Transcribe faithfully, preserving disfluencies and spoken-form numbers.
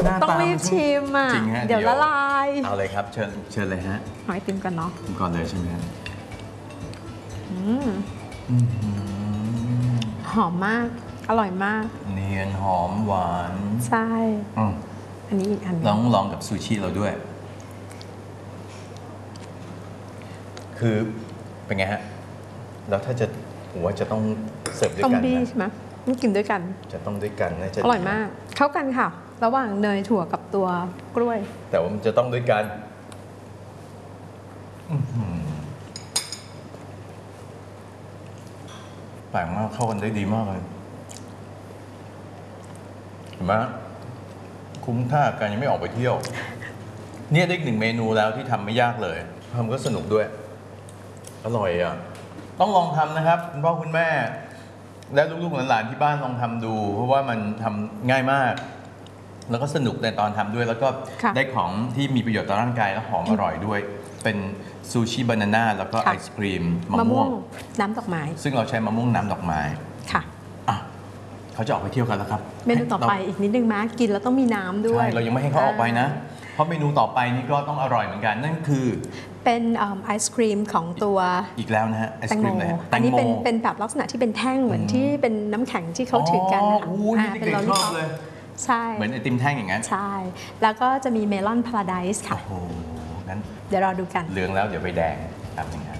ต้องรีบชิมอ่ะเดี๋ยวละลายเอาเลยครับเชิญเชิญเลยฮะหอยติมกันเนาะก่อนเลยใช่ไหมหอมมากอร่อยมากเนียนหอมหวานใช่อันนี้อีกอันลองลองกับซูชิเราด้วยคือเป็นไงฮะแล้วถ้าจะผมว่าจะต้องเสิร์ฟด้วยกันนะต้องบี้ใช่ไหมต้องกินด้วยกันจะต้องด้วยกันนะจะอร่อยมากเข้ากันค่ะระหว่างเนยถั่วกับตัวกล้วยแต่ว่ามันจะต้องด้วยกันแปลกมากเข้ากันได้ดีมากเลยเห็นไหมคุ้มค่าการยังไม่ออกไปเที่ยวเนี่ยได้หนึ่งเมนูแล้วที่ทำไม่ยากเลยทำก็สนุกด้วยอร่อยอ่ะต้องลองทำนะครับคุณพ่อคุณแม่และลูกๆหลานๆที่บ้านลองทำดูเพราะว่ามันทำง่ายมากแล้วก็สนุกในตอนทำด้วยแล้วก็ได้ของที่มีประโยชน์ต่อร่างกายและหอมอร่อยด้วยเป็นซูชิบานาน่าแล้วก็ไอศครีมมะม่วงน้ำดอกไม้ซึ่งเราใช้มะม่วงน้ำดอกไม้ค่ะอ่ะเขาจะออกไปเที่ยวกันแล้วครับเมนูต่อไปอีกนิดนึงมั้ยกินแล้วต้องมีน้ำด้วยใช่เรายังไม่ให้เขาออกไปนะเพราะเมนูต่อไปนี่ก็ต้องอร่อยเหมือนกันนั่นคือเป็นไอศครีมของตัวอีกแล้วนะฮะไอศครีมอันนี้เป็นเป็นแบบลักษณะที่เป็นแท่งเหมือนที่เป็นน้ำแข็งที่เขาถือกันค่ะเป็นลอลลี่ป๊อปเลยใช่เหมือนไอติมแท่งอย่างนั้นใช่แล้วก็จะมีเมลอนพาราไดซ์ค่ะโอ้โหงั้นเดี๋ยวรอดูกันเหลืองแล้วเดี๋ยวไปแดงครับ